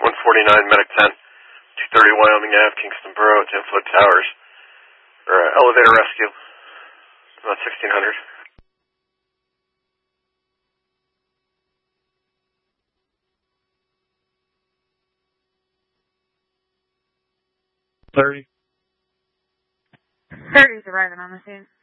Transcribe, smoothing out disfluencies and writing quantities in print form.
149 Medic 10, 230 Wyoming Ave, Kingston Borough, 10 Foot Towers. Or elevator rescue. About 1600. Thirty's arriving on the scene.